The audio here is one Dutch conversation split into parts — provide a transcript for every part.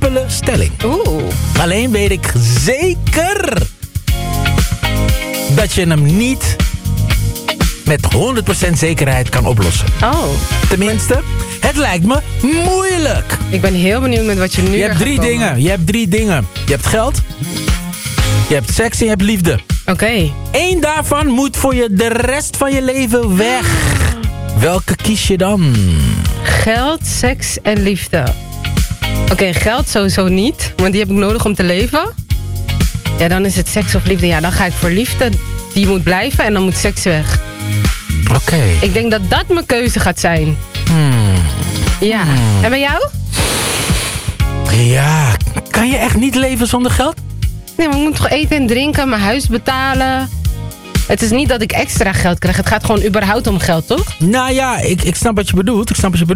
simpele stelling. Alleen weet ik zeker dat je hem niet met 100% zekerheid kan oplossen. Tenminste, het lijkt me moeilijk. Ik ben heel benieuwd met wat je nu Je hebt drie dingen. Je hebt geld, je hebt seks en je hebt liefde. Oké. Eén daarvan moet voor je de rest van je leven weg. Welke kies je dan? Geld, seks en liefde. Oké, geld sowieso niet, want die heb ik nodig om te leven. Ja, dan is het seks of liefde. Ja, dan ga ik voor liefde. Die moet blijven en dan moet seks weg. Oké. Ik denk dat dat mijn keuze gaat zijn. Ja. En bij jou? Ja, kan je echt niet leven zonder geld? Nee, maar ik moet toch eten en drinken, mijn huis betalen. Het is niet dat ik extra geld krijg. Het gaat gewoon überhaupt om geld, toch? Nou ja, ik snap wat je bedoelt.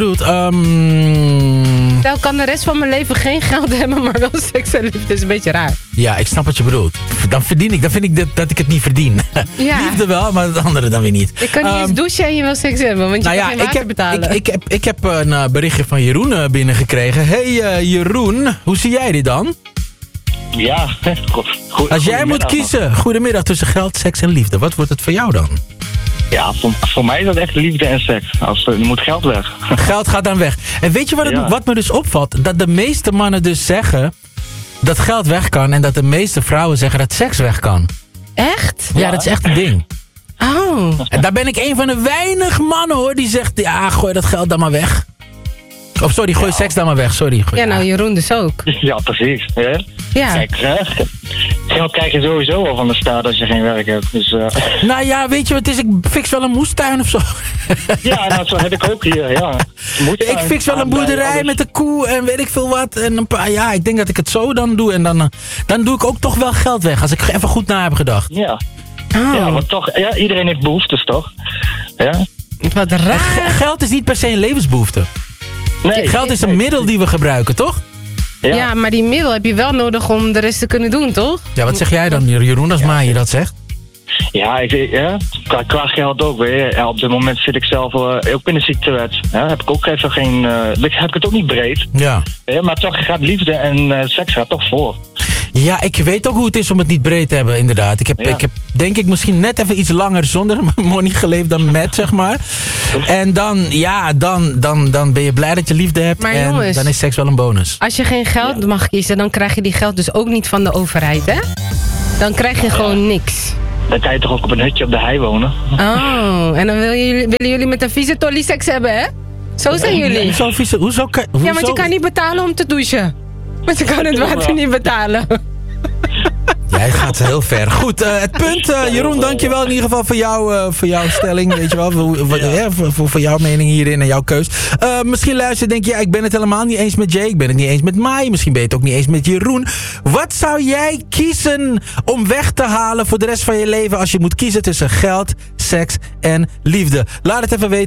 Stel, ik kan de rest van mijn leven geen geld hebben, maar wel seks en liefde. Is een beetje raar. Ja, ik snap wat je bedoelt. Dan vind ik dat ik het niet verdien. Ja. Liefde wel, maar het andere dan weer niet. Ik kan niet eens douchen en je wil seks hebben, want je kan geen water betalen. Ik heb een berichtje van Jeroen binnengekregen. Hey Jeroen, hoe zie jij dit dan? Ja, goed. Als jij moet kiezen, goedemiddag, tussen geld, seks en liefde. Wat wordt het voor jou dan? Ja, voor mij is dat echt liefde en seks. Er moet geld weg. Geld gaat dan weg. En weet je wat me dus opvalt? Dat de meeste mannen dus zeggen dat geld weg kan. En dat de meeste vrouwen zeggen dat seks weg kan. Echt? Ja, dat is echt een ding. Oh. En daar ben ik een van de weinig mannen hoor die zegt, ja, gooi dat geld dan maar weg. Of sorry, gooi seks dan maar weg, sorry. Ja, nou Jeroen dus ook. Ja, precies. Ja. Kijk, geld krijg je sowieso al van de staat als je geen werk hebt. Dus, Nou ja, weet je wat het is? Ik fix wel een moestuin of zo. Ja, nou, zo heb ik ook hier, ja. Ik fix wel een boerderij met een koe en weet ik veel wat. En een paar, ja, ik denk dat ik het zo dan doe. En dan doe ik ook toch wel geld weg, als ik even goed na heb gedacht. Ja. Ja, maar toch, ja, iedereen heeft behoeftes, toch? Ja. Wat raar. Geld is niet per se een levensbehoefte. Nee. Geld is een middel die we gebruiken, toch? Ja, maar die middel heb je wel nodig om de rest te kunnen doen, toch? Ja, wat zeg jij dan, Jeroen, als Maaie dat zegt? Ja, qua geld ook weer. Ja, op dit moment zit ik zelf ook in de ziektewet. Ja, heb ik ook even geen... heb ik het ook niet breed. Ja. Maar toch gaat liefde en seks gaat toch voor. Ja, ik weet ook hoe het is om het niet breed te hebben, inderdaad. Ik heb denk ik misschien net even iets langer zonder money geleefd dan met, zeg maar. En dan ben je blij dat je liefde hebt. Maar en jongens, dan is seks wel een bonus. Als je geen geld mag kiezen, dan krijg je die geld dus ook niet van de overheid, hè? Dan krijg je gewoon niks. Dan kan je toch ook op een hutje op de hei wonen. Oh, en dan willen jullie met een vieze tolly seks hebben, hè? Zo zijn jullie. Hoezo? Ja, want je kan niet betalen om te douchen. Want je kan het water niet betalen. Jij gaat heel ver. Goed, het punt, Jeroen, dankjewel in ieder geval voor jouw stelling. Weet je wel, voor jouw mening hierin en jouw keus. Misschien luister denk je, ja, ik ben het helemaal niet eens met Jay. Ik ben het niet eens met Mai. Misschien ben je het ook niet eens met Jeroen. Wat zou jij kiezen om weg te halen voor de rest van je leven als je moet kiezen tussen geld, seks en liefde? Laat het even weten.